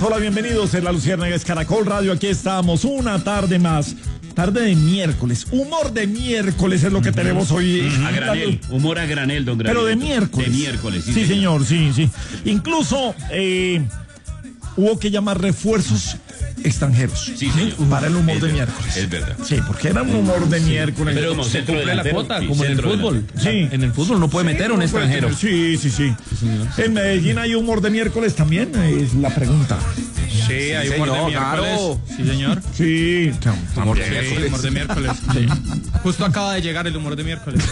Hola, bienvenidos en La Luciérnaga, es Caracol Radio. Aquí estamos, una tarde más. Tarde de miércoles. Humor de miércoles es lo que tenemos hoy. A granel. Humor a granel, don Granel. Pero de miércoles. De miércoles, sí, señor, sí. Incluso hubo que llamar refuerzos extranjeros. Sí, señor. Para el humor Es de verdad, miércoles. es verdad. Sí, porque era un humor de miércoles. Pero como Se centro cumple la delantero, cuota, sí, como en el centro fútbol. Sí. En el fútbol no puede meter un extranjero. Sí. En Medellín hay humor de miércoles también, es la pregunta. Sí, hay humor de miércoles. Claro. Sí, señor. Sí, Humor de Sí, miércoles. humor de miércoles. Sí. Justo acaba de llegar el humor de miércoles.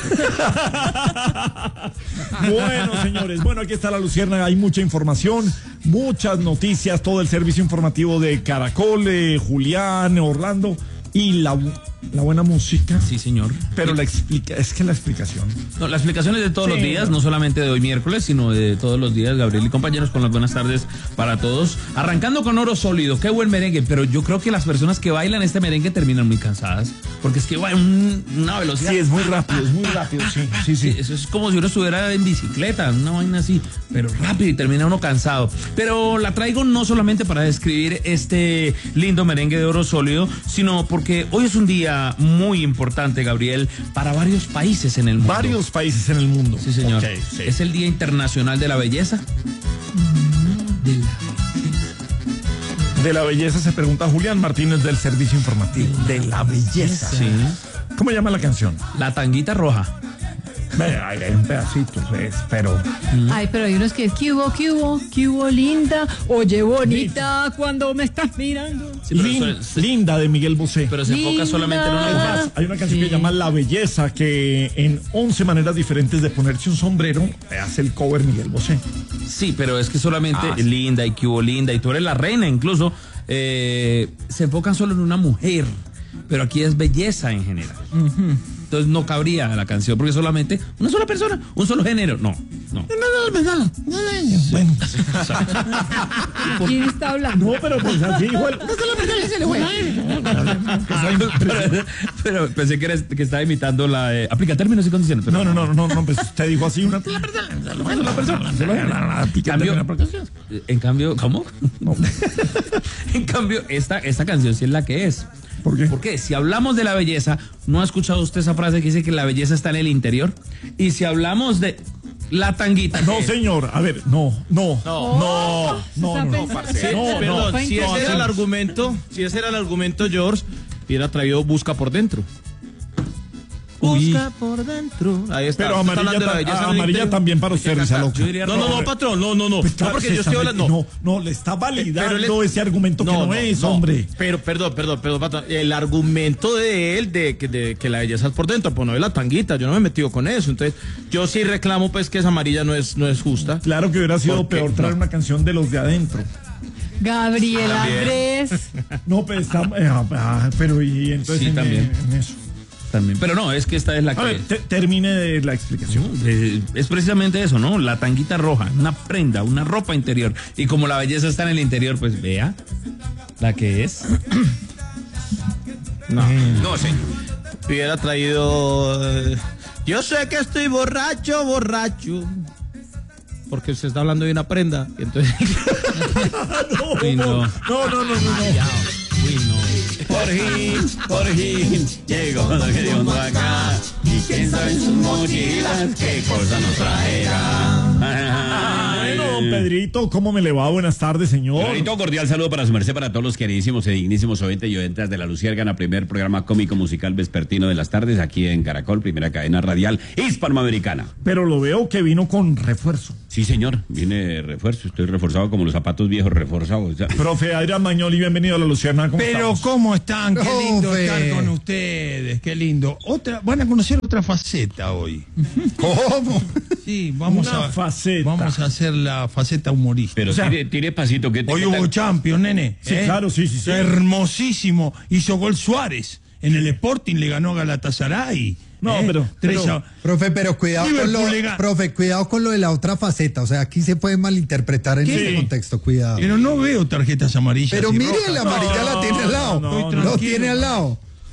Bueno, señores, aquí está La Luciérnaga, hay mucha información, muchas noticias, todo el servicio informativo de Caracol, Julián, Orlando y la buena música. Sí, señor. Pero la explicación. No, la explicación es de todos Sí, los días, no solamente de hoy miércoles, sino de todos los días. Gabriel y compañeros, con las buenas tardes para todos. Arrancando con Oro Sólido, qué buen merengue, pero yo creo que las personas que bailan este merengue terminan muy cansadas, porque es que va en una velocidad. Sí, es muy rápido, sí. Eso es como si uno estuviera en bicicleta, una vaina así, pero rápido y termina uno cansado. Pero la traigo no solamente para describir este lindo merengue de Oro Sólido, sino porque hoy es un día muy importante, Gabriel, para varios países en el mundo. Varios países en el mundo. Sí, señor. Okay, sí. Es el Día Internacional de la Belleza. De la belleza se pregunta Julián Martínez del Servicio Informativo. De la belleza. Sí. ¿Cómo llama la canción? La tanguita roja. Hay un pedacito, pero... Ay, pero hay unos que es que hubo linda, oye bonita, cuando me estás mirando. Sí, pero Linda de Miguel Bosé. pero se enfoca solamente en una Es mujer. más, hay una canción que se llama La Belleza, que en 11 maneras diferentes de ponerse un sombrero hace el cover Miguel Bosé. Sí, pero es que solamente linda y que hubo linda y tú eres la reina incluso, se enfocan solo en una mujer, pero aquí es belleza en general. Entonces no cabría la canción porque solamente una sola persona, un solo género. No. Bueno, ¿Quién está hablando? no, pero pues así dijo el... pero pensé que estaba imitando la aplica términos y condiciones. Pero No, pues usted dijo así una persona. En cambio, ¿cómo? No. En cambio, esta canción sí es la que es. ¿Por qué? Porque si hablamos de la belleza, ¿no ha escuchado usted esa frase que dice que la belleza está en el interior? Y si hablamos de la tanguita. No, señor, a ver, no. Perdón, Si ese era el argumento, George, hubiera traído Busca por dentro. Busca por dentro. Ahí está. Pero Usted está hablando de la belleza en el amarilla interior. también para usted, Risa Loca. Yo diría No, patrón, no. Pues claro, No, porque yo estoy hablando. No, le está validando Pero ese argumento que no es, hombre. Pero, perdón, patrón. El argumento de él de que la belleza es por dentro, pues no es la tanguita. Yo no me he metido con eso. Entonces, yo sí reclamo, pues, que esa amarilla no es justa. Claro que hubiera sido ¿Por qué? peor traer No. una canción de los de adentro. Gabriel Andrés. No, pero está... pero y entonces Sí, también. en eso. También. Pero no, es que esta es la A que ver, termine de la explicación. es precisamente eso, ¿no? La tanguita roja, una prenda, una ropa interior. Y como la belleza está en el interior, pues vea la que es. No, señor. Hubiera traído. Yo sé que estoy borracho. Porque usted está hablando de una prenda. Y entonces. Uy, no. Uy, no. Por fin, llegó lo que Dios no acá. Y quién sabe en sus mochilas qué cosa nos traerá. Bueno, don Pedrito, ¿cómo me le va? Buenas tardes, señor. Pedrito, cordial saludo para su merced, para todos los queridísimos y dignísimos oyentes y oyentas de La Luciérnaga, primer programa cómico musical vespertino de las tardes aquí en Caracol, primera cadena radial hispanoamericana. Pero lo veo que vino con refuerzo. Sí, señor, viene refuerzo, estoy reforzado como los zapatos viejos reforzados. Ya. Profe Adrián Magnoli, bienvenido a La Luciérnaga. ¿Cómo Pero estamos? ¿cómo están? Qué lindo Profe. estar con ustedes, qué lindo. Van a conocer otra faceta hoy. ¿Cómo? Sí, vamos Una faceta. Vamos a hacer la faceta humorística. Pero O sea, tire pasito. Que Hoy hubo Champions, nene. Sí, claro, sí. Hermosísimo. Hizo gol Suárez. En el Sporting le ganó a Galatasaray. No, pero- Profe, pero cuidado Liverpool cuidado con lo de la otra faceta. O sea, aquí se puede malinterpretar en ¿Qué? ese contexto, cuidado. Pero no veo tarjetas amarillas. Pero y mire, rojas. la amarilla la tiene al lado. no, Lo tranquilo. tiene al lado.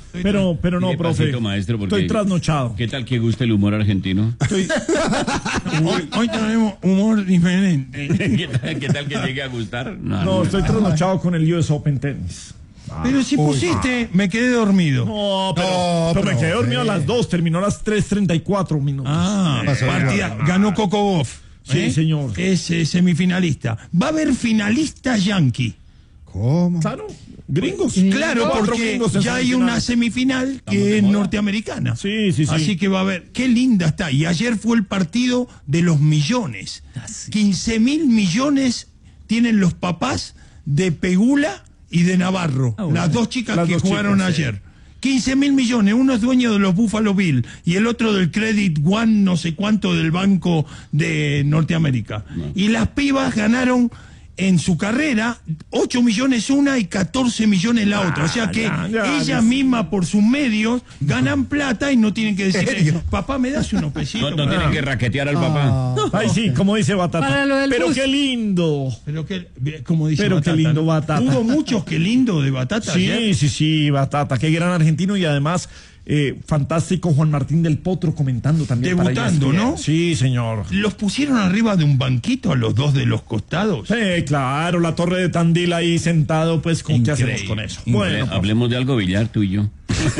Pero no, Dile profe. pasito, maestro, porque- Estoy trasnochado. ¿Qué tal que gusta el humor argentino? Hoy tenemos humor diferente. ¿Qué tal que llegue a gustar? No, estoy trasnochado con el US Open Tennis. Pero si pusiste, me quedé dormido. No, pero me quedé dormido a las 2, terminó a las 3:34 minutos. Ganó Coco Gauff. Sí, señor. Es semifinalista. Va a haber finalista yankee. ¿Cómo? Claro, gringos. Claro, Cuatro porque gringos en ya hay semifinal. una semifinal que es norteamericana. Sí. Así que va a haber. Qué linda está. Y ayer fue el partido de los millones. 15.000 millones tienen los papás de Pegula y de Navarro. Las dos chicas Las que dos jugaron chicas, ayer. 15.000 millones. Uno es dueño de los Buffalo Bills y el otro del Credit One, no sé cuánto, del Banco de Norteamérica. Y las pibas ganaron en su carrera 8 millones una y 14 millones la otra. O sea que ellas mismas por sus medios ganan plata y no tienen que decir, papá, ¿me das unos pesitos? No tienen que raquetear al papá. Ay, sí, como dice Batata. Para lo del Pero bus. qué lindo. Pero que, como dice Pero qué Batata, lindo ¿no? Batata. Hubo muchos que lindo de Batata ayer. Sí, Batata. Qué gran argentino y además fantástico Juan Martín del Potro comentando también. para Debutando, ESPN. ¿no? Sí, señor. ¿Los pusieron arriba de un banquito a los dos de los costados? Claro, la torre de Tandil ahí sentado, pues, ¿con qué Increíble. hacemos con eso? Increíble. Bueno, Hablemos de algo, Villar, tú y yo.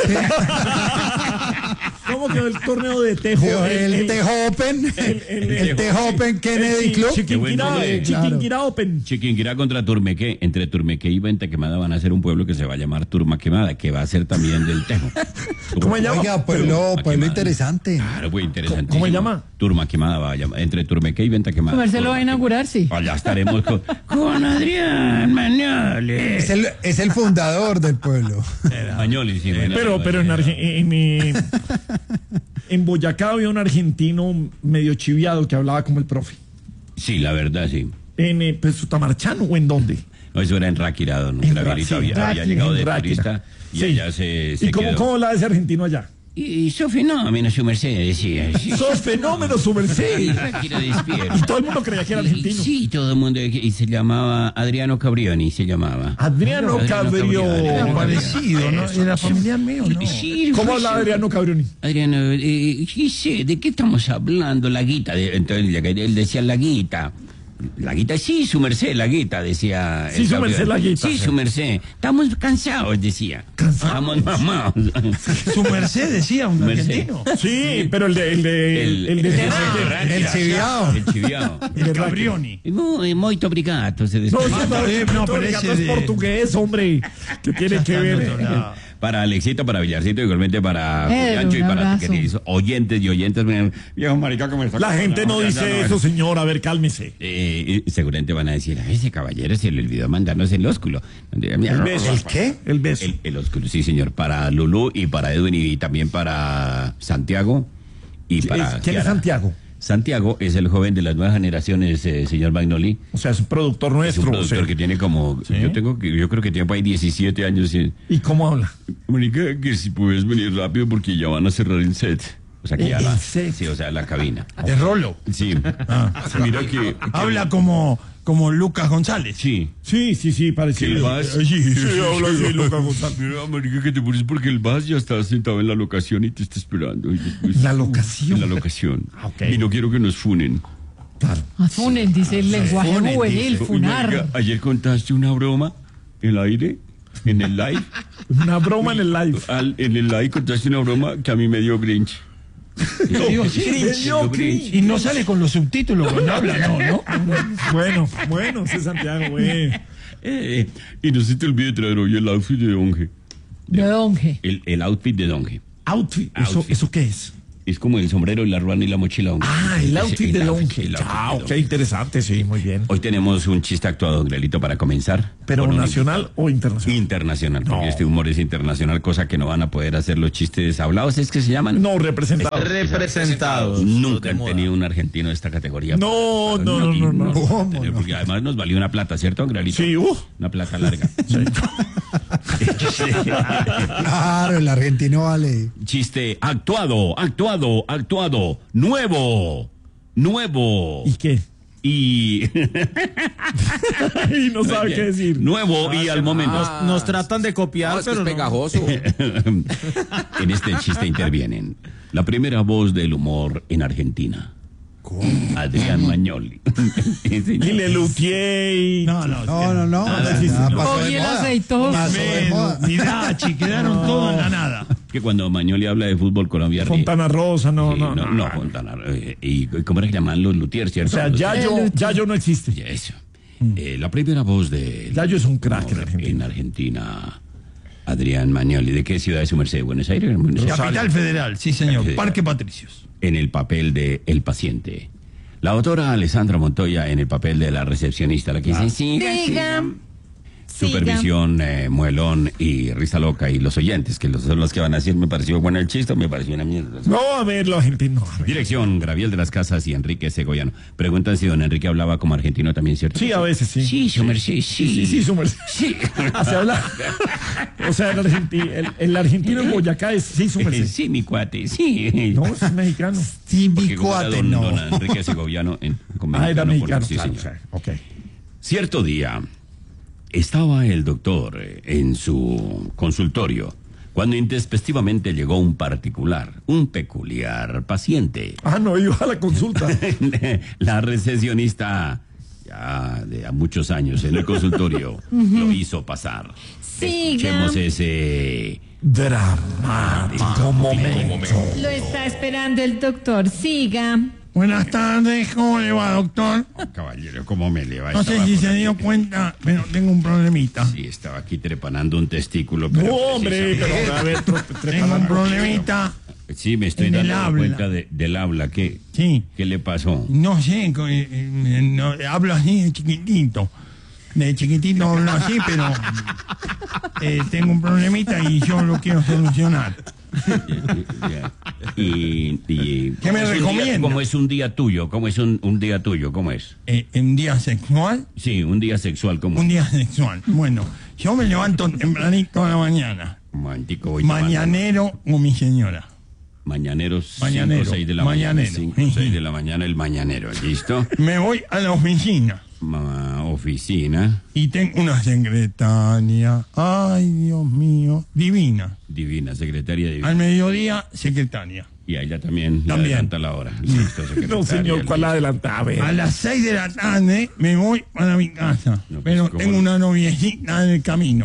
¿cómo quedó el torneo de tejo? El Tejo Open, el Tejo Open Kennedy Club. Qué buen nombre. Chiquinquirá Open. Chiquinquirá contra Turmequé. Entre Turmequé y Venta Quemada van a ser un pueblo que se va a llamar Turma Quemada, que va a ser también del Tejo. ¿Cómo se llama? Oiga, pueblo Quemada. interesante. Claro, pues interesante. ¿Cómo se llama? Turma Quemada va a llamar. Entre Turmequé y Venta Quemada. Comerse lo Turma va a inaugurar, sí. Quemada. Allá estaremos con Adrián Mañoles. Es el fundador del pueblo. Mañoles, sí. bueno, Pero en Boyacá había un argentino medio chiviado que hablaba como el profe. Sí, la verdad, sí. ¿En Sutamarchano o en dónde? No, eso era en Ráquira, don En Gabrielito. Ráquira, Había llegado de en Ráquira. turista y Sí. allá se ¿Y cómo quedó. la de ese argentino allá? Y su fenómeno, su merced, decía. Sí. ¡Sos fenómeno, su merced! Ráquira despierta. Y todo el mundo creía que era argentino. Sí, todo el mundo. Y se llamaba Adriano Cabrioni, se llamaba. Adriano Cabrioni. Era parecido, ¿no? Era familiar mío, ¿no? Sí, ¿Cómo pues, habla Adriano Cabrioni? Adriano, sí sé, ¿de qué estamos hablando? La guita. Entonces él decía la guita. La guita, sí, su merced, la guita, decía. Sí, el su Cabrioni. merced, la guita. Sí, su merced. Estamos cansados, decía. Estamos mamados. Su merced decía un Merced. argentino. Sí, pero el de El chiviao. El chiviao. El Cabrioni. Muy obrigado, se No, despidió. no, pero es ese de- portugués, hombre. ¿Qué tiene que ver? Para Alexito, para Villarcito, igualmente para Juliancho y un para abrazo. queridos oyentes y oyentes. Miren, viejo marica, ¿cómo está? La gente no Ya, dice eso, señor. A ver, cálmese. Seguramente van a decir, a ese caballero se le olvidó mandarnos el ósculo. El beso. ¿El qué? El beso. El ósculo, sí, señor. Para Lulú y para Edwin y también para Santiago y para ¿Quién es Kiara. Santiago? Santiago es el joven de las nuevas generaciones, señor Magnoli. O sea, es un productor Es nuestro. un productor o sea. que tiene como, yo creo que tiene por ahí 17 años. ¿Y cómo habla? Marica, que si puedes venir rápido porque ya van a cerrar el set. O sea, que ya ¿El la, set? sí, o sea, la cabina. De Rolo. Sí. Mira que Habla como Lucas González. sí. Sí, Que parecido. el Vaz, Sí, habla así, Lucas González. Mira, marica, que te pones porque el Vaz ya está sentado en la locación y te está esperando. Y después- ¿La locación? En la locación. Ok. Y no quiero que nos funen. Claro. Funen, dice el lenguaje Funen, juvenil, dice. funar. Marica, ayer contaste una broma en el aire, en el live. Una broma en el live. En el live contaste una broma que a mí me dio Grinch. Digo, sí, Grinch, yo, Grinch. Y no sale con los subtítulos cuando habla, ¿no? Bueno, ese Santiago, güey. Y no se te olvide traer hoy el outfit de Donge. De Donge. El outfit de Donge. Outfit. Outfit. ¿Eso qué es? Es como el sombrero, la ruana y la mochila Donge. El outfit de Longe. el outfit Ah, de ok, Donge. interesante, sí, muy bien. Hoy tenemos un chiste actuado, Grelito, para comenzar. ¿Pero Con un nacional o internacional? internacional, porque No. este humor es internacional, cosa que no van a poder hacer los chistes hablados, ¿es que se llaman? No, representado. Representados. Nunca De han moda. tenido un argentino de esta categoría. No. ¿Cómo no? Porque además nos valió una plata, ¿cierto, Grelito? Sí, Una plata larga. Claro, el argentino vale. Chiste actuado, nuevo. ¿Y qué? y Y no sabe qué decir. nuevo y al momento. Nos tratan de copiar, No, es que pero es no. pegajoso. En este chiste intervienen la primera voz del humor en Argentina. Adrián Magnoli. Y le luteé y... No. No. Ya pasó de Oye, el moda. aceitoso. Pasó de moda. Ni Dachi, quedaron todos en la nada. Que cuando Magnoli habla de fútbol Colombia ríe. Fontana Rosa, no. Fontana. ¿Y cómo era que llaman los luthiers, O cierto? sea, Yayo no existe. Eso. La primera voz de Yayo es un crack en Argentina. en Argentina, Adrián Magnoli. ¿De qué ciudad es su merced? ¿Buenos Aires? Buenos Aires. Capital Federal, sí señor. Federal. Parque Patricios. En el papel de El Paciente. La autora Alessandra Montoya en el papel de la recepcionista, la que dice, siga. Supervisión, Muelón y Risa Loca y los oyentes, que son los que van a decir, me pareció bueno el chiste, me pareció una mierda. No, a ver, los argentinos. A ver. Dirección, Graviel de las Casas y Enrique Segoyano. Preguntan si don Enrique hablaba como argentino también, ¿cierto? Sí, a veces sí. Sí, su merced, sí. Sí, su merced. Sí. Se habla. O sea, el argentino en Boyacá es sí, su merced. Sí, mi cuate, sí. No, es mexicano. Sí, Porque mi como era cuate, don no. Enrique Segoviano Era mexicano, sí, claro. señor. Ok. Cierto día estaba el doctor en su consultorio cuando intempestivamente llegó un peculiar paciente. No, iba a la consulta. La recepcionista, ya de a muchos años en el consultorio, lo hizo pasar. Escuchemos ese... Dramático momento. Lo está esperando el doctor. Siga. Buenas tardes, ¿cómo le va, doctor? Caballero, ¿cómo me le va? No sé Estaba si por se aquí. dio cuenta, pero tengo un problemita. Sí, estaba aquí trepanando un testículo. No, Pero hombre, precisamente- pero a ver, Tengo un problemita. Sí, me estoy en el dando habla. cuenta del habla. ¿Qué Sí. le pasó? No sé, no, hablo así de chiquitito. De chiquitito hablo así, pero tengo un problemita y yo lo quiero solucionar. ¿Qué ¿Qué me recomienda? ¿Cómo es un día tuyo? ¿Cómo es un día tuyo? ¿Cómo es? ¿Un día sexual? Sí, un día sexual. ¿Cómo Un es? día sexual. Bueno, yo me levanto tempranito a la mañana. Un momentico, voy tomando. Mañanero con mi señora. Mañaneros, Mañanero, 5 o 6 de la mañanero. mañana. 5 o 6 de la mañana, el mañanero. ¿Listo? Me voy a la oficina Oficina. y tengo una secretaria. Ay, Dios mío, divina. Divina, secretaria divina. Al mediodía, secretaria. Y a ella también, le También. adelanta la hora. Listo, secretaria. No, señor, ¿cuál listo. adelanta? A ver. A las 6 de la tarde me voy para mi casa. No, pues, pero ¿cómo? tengo una noviecita en el camino.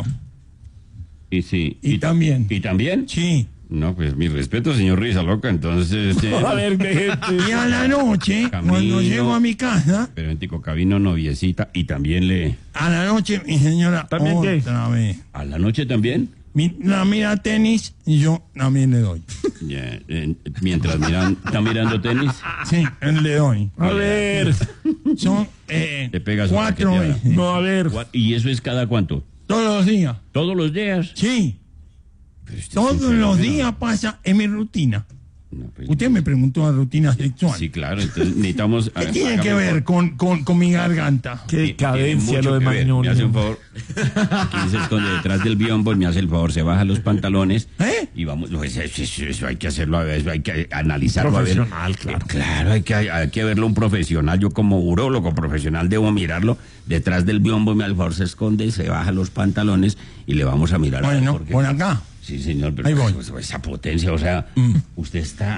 Y sí. Y también. ¿Y también? Sí. No, pues mi respeto, señor Risa Loca, entonces... A ver, Y a la noche, Camino. cuando llego a mi casa, Pero en Tico Cabino, noviecita, y también le... a la noche mi señora ¿También qué? otra vez. ¿A la noche también? La mira tenis y yo también le doy. Ya, mientras está mirando tenis, Sí, le doy. A ver. Son le pegas una 4 raqueteada. veces. No, a ver. ¿Y eso es cada cuánto? Todos los días. ¿Todos los días? Sí. Pero usted es Todos un los fenómeno. días pasa en mi rutina. No, pues, Usted me preguntó la rutina sexual. Sí, claro, entonces necesitamos... ¿Qué tiene que ver con mi garganta? Qué Tiene decadencia mucho lo de que ver. Magnoli. Me hace un favor. Aquí se esconde detrás del biombo y me hace el favor, se baja los pantalones. ¿Eh? Y vamos, eso hay que hacerlo, eso hay que analizarlo. A ver. Profesional, claro. Claro, hay que verlo un profesional. Yo como urólogo profesional debo mirarlo. Detrás del biombo y me hace el favor, se esconde, se baja los pantalones y le vamos a mirar. Bueno, porque- por acá. Sí, señor, pero Ahí voy. pues, esa potencia, o sea, usted está...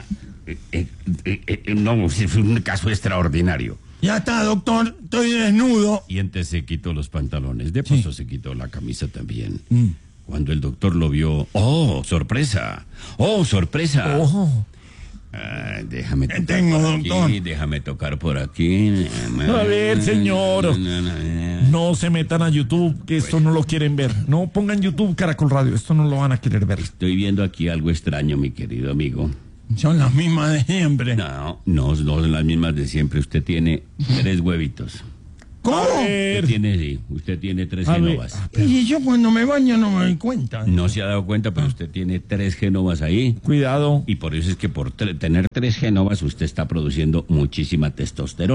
no, es un caso extraordinario. Ya está, doctor. Estoy desnudo. Y antes se quitó los pantalones, de paso se quitó la camisa también. Cuando el doctor lo vio, ¡oh, sorpresa! ¡Oh, sorpresa! Ojo. Déjame tocar tengo, por aquí, doctor? déjame tocar por aquí. A ver, señor. No se metan a YouTube, que esto no lo quieren ver. No pongan YouTube Caracol Radio, esto no lo van a querer ver. Estoy viendo aquí algo extraño, mi querido amigo. Son las mismas de siempre. No son las mismas de siempre. Usted tiene 3 huevitos. ¿Cómo? A ver. Usted tiene 3 A ver. genovas. Y si yo cuando me baño no me doy cuenta. No se ha dado cuenta, pero usted tiene 3 genovas ahí. Cuidado. Y por eso es que por tener 3 genovas usted está produciendo muchísima testosterona.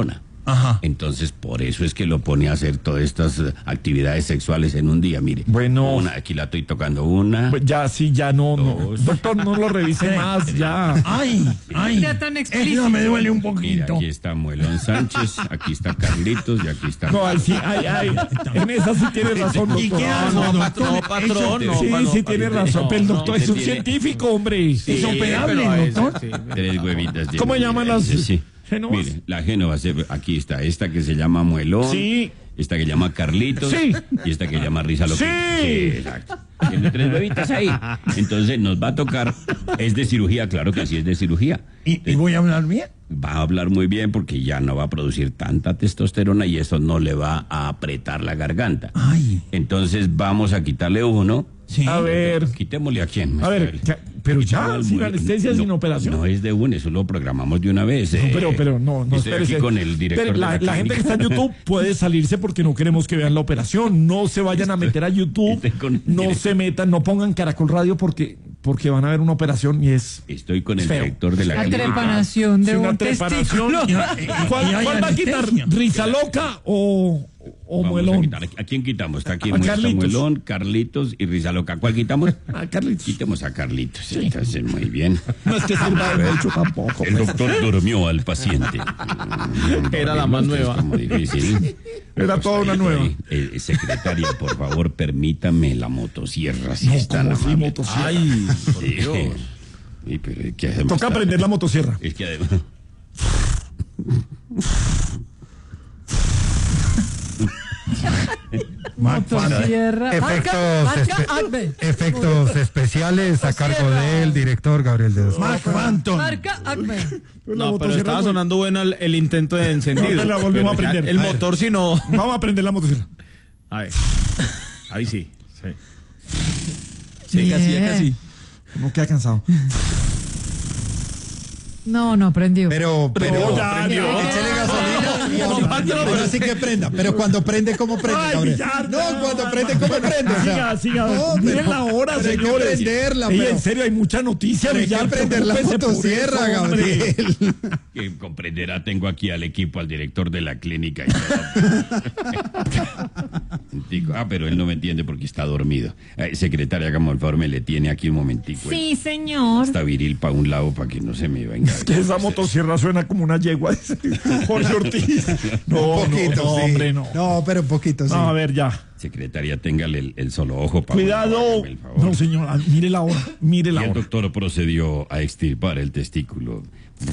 Ajá. Entonces, por eso es que lo pone a hacer todas estas actividades sexuales en un día. Mire, Bueno. aquí la estoy tocando una. Pues ya, sí, ya no. Doctor, no lo revise más, ya. Ay, Sea tan explícito. eso me duele un Mira, poquito. aquí está Muelón Sánchez, aquí está Carlitos y aquí está... No, ahí sí, en esa sí tiene razón, ¿Y doctor. qué hago, no, doctor? patrón, no, Sí, sí tiene razón, pero el doctor es un tiene- científico, hombre. ¿Es operable, doctor? Tres huevitas. ¿Cómo llaman las Sí. génovas? Mire, la génova, aquí está esta que se llama Muelón. Sí. Esta que llama Carlitos. Sí. Y esta que llama Risa Loca. Sí. Exacto. Tiene tres huevitas ahí. Entonces nos va a tocar. Es de cirugía, claro que sí es de cirugía. ¿Y voy a hablar bien? Va a hablar muy bien porque ya no va a producir tanta testosterona y eso no le va a apretar la garganta. Ay. Entonces vamos a quitarle uno. Sí. A ver, Quitémosle a quién. a ver, pero ya, Igual, sin muy- anestesia, no, sin operación. No es de uno, eso lo programamos de una vez. No, pero no, estoy aquí espérese. con el director Pero de la gente que está en clínica. YouTube puede salirse porque no queremos que vean la operación. No se vayan a meter a YouTube. estoy con- No se metan, no pongan Caracol Radio porque van a ver una operación y es Estoy con el feo. director de la La clínica. trepanación de una un trepanación. testículo. ¿Cuál Y hay va a quitar? anestesia. ¿Risa loca o Vamos a Muelón? quitar. ¿A quién quitamos? Está aquí A Carlitos. Muelón, Carlitos y Risa Loca. ¿Cuál quitamos? A Carlitos. Quitemos a Carlitos. Entonces, muy bien. No es que sirva de mucho tampoco. El doctor durmió al paciente. Era la más Dormimos, nueva. Es como difícil. Era toda una nueva. Secretaria, por favor, permítame la motosierra. Si No, es tan ¿cómo así, amable. motosierra? Ay, por Sí. Dios. Sí, pero es que además Toca está- prender la motosierra. Es que además... Motosierra. Marca Acme. Efectos especiales a cargo del director Gabriel de Dos. Mark Phantom. Marca Acme. La No, pero motosierra estaba fue- sonando bueno el intento de encendido. No, la volvemos Pero a ya prender. El A ver. motor, si no. Vamos a prender la motosierra. A ver. Ahí sí. Bien. No queda cansado. No aprendió. Pero ya, échele gasolina y ahora sí que prenda. Pero cuando prende, ¿cómo prende, Ay, Gabriel? Villar, No, ya. cuando prende, ¿cómo prende? O sea, Siga. no, Miren pero- la hora, pero hay que señores. prenderla, Ey, pero- en serio, hay mucha noticia. Pero hay que Villar, prender la preocúpese por motosierra, eso, hombre. Gabriel. Que comprenderá, tengo aquí al equipo, al director de la clínica. Y todo. Tico. Pero él no me entiende porque está dormido. Secretaria, hágame el favor, me le tiene aquí un momentico. Sí, señor. Está viril para un lado para que no se me venga. Que esa motosierra suena como una yegua, dice Jorge Ortiz. No, Un poquito, no, sí. hombre, no. No, pero un poquito, sí. No, a ver, ya. Secretaria, téngale el solo ojo para Cuidado. No, señora, mire la hora. Mire Y la el hora. doctor procedió a extirpar el testículo.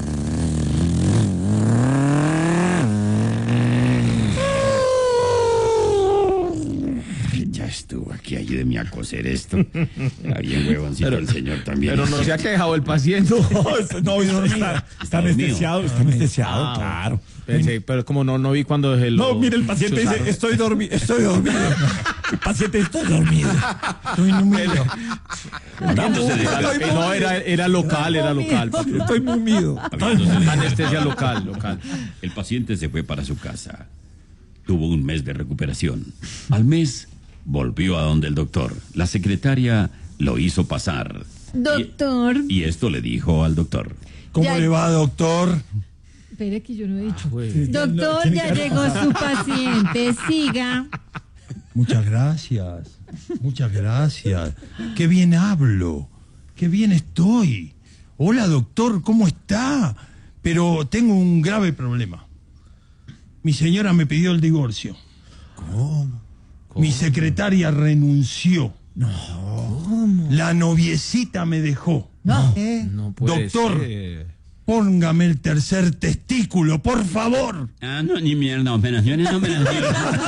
Ya estuvo aquí, ayúdeme a coser esto. Está bien huevoncito el señor también. Pero no se ha quejado el paciente. No, está anestesiado, está anestesiado, claro. Pensé, pero como no vi cuando dejé No, mire, el paciente dice, chuzaron. estoy dormido. El paciente, estoy dormido. Estoy número. Habiéndose de- No, era local. Estoy mumido. habiéndose de- Anestesia local. El paciente se fue para su casa. Tuvo un mes de recuperación. Al mes volvió a donde el doctor. La secretaria lo hizo pasar. Doctor. Y esto le dijo al doctor. ¿Cómo Ya- le va, doctor? Espere que yo no he dicho. Doctor, Doctor, ya llegó su paciente. Siga. Muchas gracias. Muchas gracias. Qué bien hablo. Qué bien estoy. Hola, doctor, ¿cómo está? Pero tengo un grave problema. Mi señora me pidió el divorcio. ¿Cómo? Mi secretaria renunció. No. La noviecita me dejó. No. No puede Doctor. ser. Póngame el tercer testículo, por favor. Ah, no, ni mierda, operaciones no me las dieron.